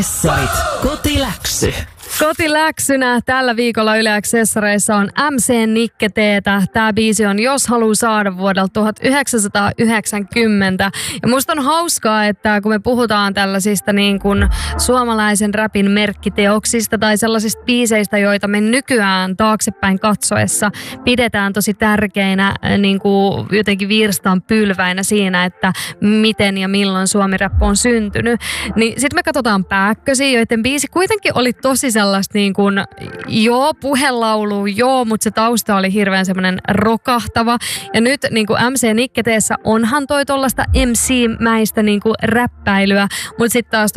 Kotiläksy. Kotiläksynä tällä viikolla Yle X:ssä on MC Nikke Teetä. Tämä biisi on Jos haluu saada vuodelta 1990. Ja musta on hauskaa, että kun me puhutaan tällaisista niin kuin suomalaisen räpin merkkiteoksista tai sellaisista biiseistä, joita me nykyään taaksepäin katsoessa pidetään tosi tärkeinä niin kuin jotenkin virstaan pylväinä siinä, että miten ja milloin suomi-räppä on syntynyt. Niin sitten me katsotaan Pääkkösiä, joiden biisi kuitenkin oli tosi sellaista niin kuin, puhelaulu, mutta se tausta oli hirveän semmoinen rokahtava. Ja nyt niin kuin MC Nikke Teessä onhan tollaista MC-mäistä niin kuin räppäilyä, mutta sitten taas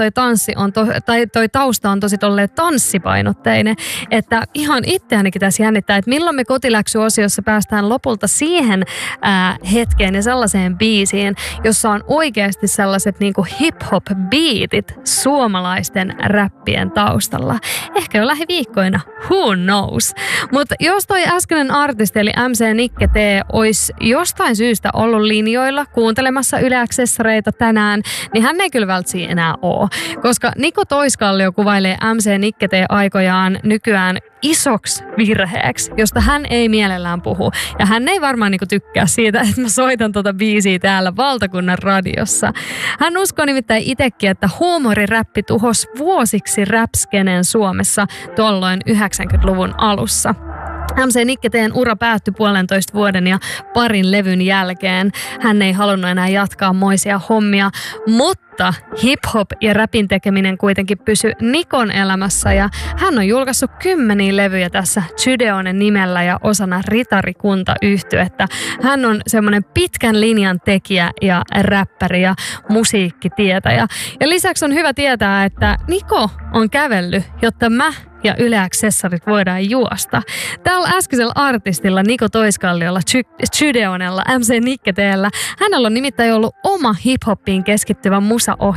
toi tausta on tosi tolleen tanssipainotteinen. Että ihan itseänikin tässä jännittää, että milloin me kotiläksy-osiossa päästään lopulta siihen hetkeen ja sellaiseen biisiin, jossa on oikeasti sellaiset niin kuin hip-hop-beatit suomalaisten räppien taustalla. Ehkä jo lähiviikkoina, who knows. Mutta jos toi äskeinen artisti eli MC Nikke T olisi jostain syystä ollut linjoilla kuuntelemassa Yle X:ssä tänään, niin hän ei kyllä välttämättä enää ole. Koska Niko Toiskallio kuvailee MC Nikke T aikojaan nykyään isoksi virheeksi, josta hän ei mielellään puhu. Ja hän ei varmaan tykkää siitä, että mä soitan tota biisiä täällä valtakunnan radiossa. Hän uskoo nimittäin itsekin, että huumoriräppi tuhosi vuosiksi räpskenen Suomessa tuolloin 90-luvun alussa. MC Nikke T:n ura päättyi 1,5 vuoden ja parin levyn jälkeen. Hän ei halunnut enää jatkaa moisia hommia, mutta hip-hop ja räpin tekeminen kuitenkin pysyi Nikon elämässä ja hän on julkaissut 10 levyjä tässä Chydeonen nimellä ja osana Ritarikunta-yhtyettä. Hän on semmoinen pitkän linjan tekijä ja räppäri ja musiikkitietäjä. Ja lisäksi on hyvä tietää, että Niko on kävellyt, jotta mä ja Yle X:ssarit voidaan juosta. Tällä äskeisellä artistilla Niko Toiskalliolla, Chydeonella, MC Nikke T:llä, hänellä on nimittäin ollut oma hip-hoppiin keskittyvä musaohjelma